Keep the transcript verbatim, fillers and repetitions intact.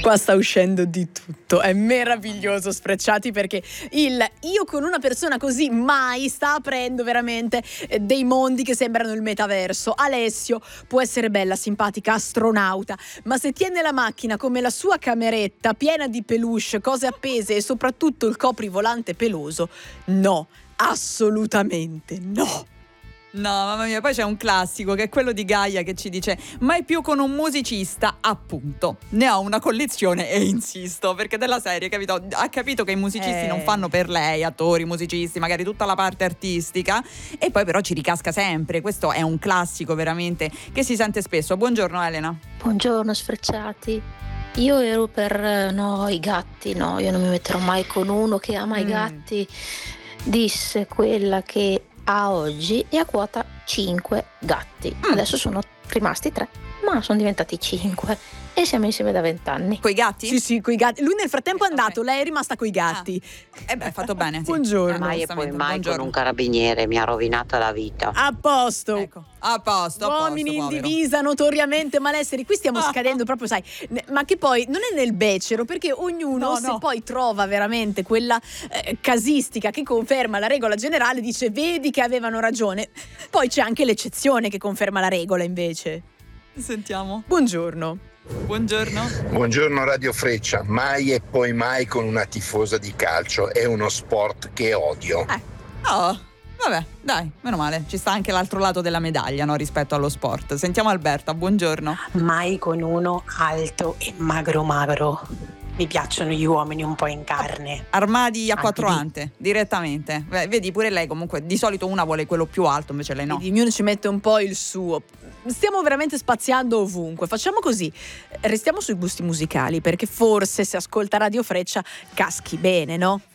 Qua sta uscendo di tutto, è meraviglioso Sfrecciati, perché il io con una persona così mai sta aprendo veramente eh, dei mondi che sembrano il metaverso. Alessio può essere bella, simpatica, astronauta, ma se tiene la macchina come la sua cameretta piena di peluche, cose appese e soprattutto il coprivolante peloso, no, assolutamente no. No, mamma mia, poi c'è un classico che è quello di Gaia che ci dice: mai più con un musicista, appunto. Ne ho una collezione e insisto, perché della serie, capito? Ha capito che i musicisti Eh. non fanno per lei, attori, musicisti, magari tutta la parte artistica, e poi però ci ricasca sempre. Questo è un classico veramente che si sente spesso. Buongiorno Elena. Buongiorno Sfrecciati. Io ero per no, i gatti, no, io non mi metterò mai con uno che ama i Mm. gatti. Disse quella che a oggi è a quota cinque gatti. Mm. Adesso sono rimasti tre, ma sono diventati cinque e siamo insieme da vent'anni. Coi gatti? Sì, sì, coi gatti. Lui nel frattempo è Ok. andato, lei è rimasta coi gatti. Eh beh, fatto bene. Sì. Buongiorno. Eh, Mai e poi giustamente, mai con buongiorno. un carabiniere mi ha rovinato la vita. A posto. Ecco, a posto, a posto, Uomini in povero. divisa notoriamente malesseri. Qui stiamo scadendo proprio, sai, ne- ma che poi non è nel becero, perché ognuno No, se no. poi trova veramente quella eh, casistica che conferma la regola generale, dice vedi che avevano ragione. Poi c'è anche l'eccezione che conferma la regola invece. Sentiamo. Buongiorno. Buongiorno. Buongiorno Radio Freccia, mai e poi mai con una tifosa di calcio, è uno sport che odio. Oh, vabbè, dai, meno male. Ci sta anche l'altro lato della medaglia, no, rispetto allo sport. Sentiamo Alberta, buongiorno. Mai con uno alto e magro magro. Mi piacciono gli uomini un po' in carne. Armadi a Anche quattro lì. ante, direttamente. Beh, vedi, pure lei comunque, di solito una vuole quello più alto, invece lei no. Quindi ognuno ci mette un po' il suo. Stiamo veramente spaziando ovunque. Facciamo così, restiamo sui gusti musicali, perché forse se ascolta Radio Freccia caschi bene, no?